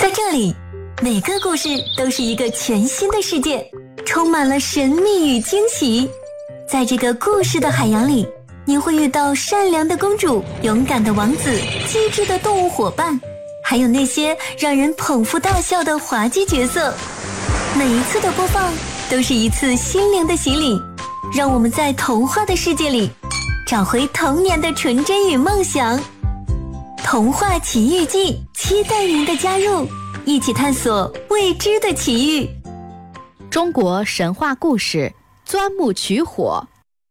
在这里，每个故事都是一个全新的世界，充满了神秘与惊喜。在这个故事的海洋里，你会遇到善良的公主、勇敢的王子、机智的动物伙伴，还有那些让人捧腹大笑的滑稽角色。每一次的播放都是一次心灵的洗礼，让我们在童话的世界里找回童年的纯真与梦想。童话奇遇记，期待您的加入，一起探索未知的奇遇。 中国神话故事，钻木取火。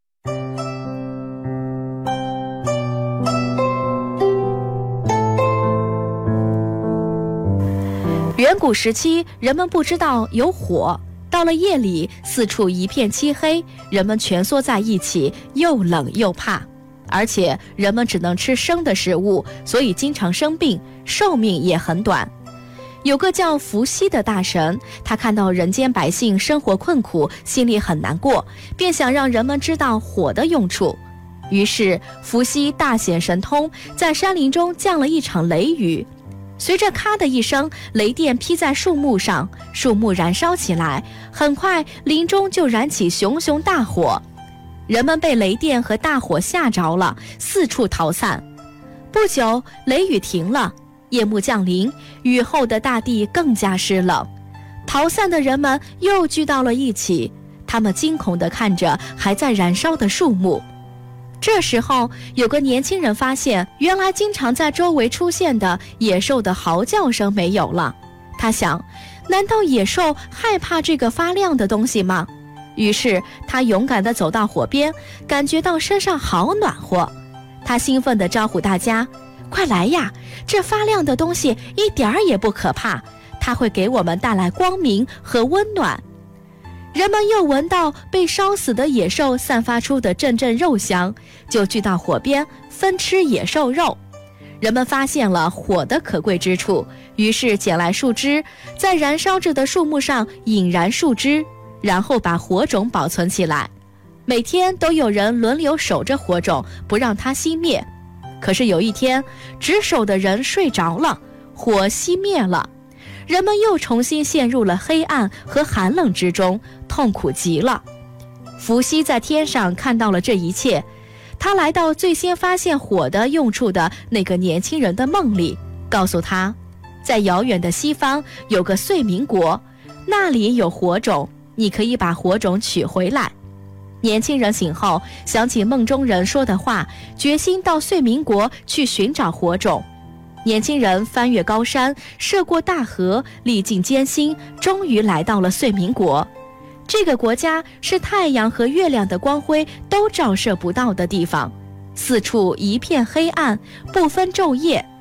远古时期，人们不知道有火，到了夜里，四处一片漆黑，人们蜷缩在一起，又冷又怕。而且人们只能吃生的食物，所以经常生病，寿命也很短。有个叫伏羲的大神，他看到人间百姓生活困苦，心里很难过，便想让人们知道火的用处。于是伏羲大显神通，在山林中降了一场雷雨，随着咔的一声，雷电劈在树木上，树木燃烧起来，很快林中就燃起熊熊大火。人们被雷电和大火吓着了，四处逃散。不久，雷雨停了，夜幕降临，雨后的大地更加湿冷。逃散的人们又聚到了一起，他们惊恐地看着还在燃烧的树木。这时候，有个年轻人发现，原来经常在周围出现的野兽的嚎叫声没有了。他想，难道野兽害怕这个发亮的东西吗？于是他勇敢地走到火边，感觉到身上好暖和。他兴奋地招呼大家，快来呀，这发亮的东西一点儿也不可怕，它会给我们带来光明和温暖。人们又闻到被烧死的野兽散发出的阵阵肉香，就聚到火边分吃野兽肉。人们发现了火的可贵之处，于是捡来树枝，在燃烧着的树木上引燃树枝，然后把火种保存起来。每天都有人轮流守着火种，不让它熄灭。可是有一天，值守的人睡着了，火熄灭了，人们又重新陷入了黑暗和寒冷之中，痛苦极了。伏羲在天上看到了这一切，他来到最先发现火的用处的那个年轻人的梦里，告诉他，在遥远的西方有个遂明国，那里有火种，你可以把火种取回来。年轻人醒后想起梦中人说的话，决心到遂明国去寻找火种。年轻人翻越高山，涉过大河，历尽艰辛，终于来到了遂明国。这个国家是太阳和月亮的光辉都照射不到的地方，四处一片黑暗，不分昼夜。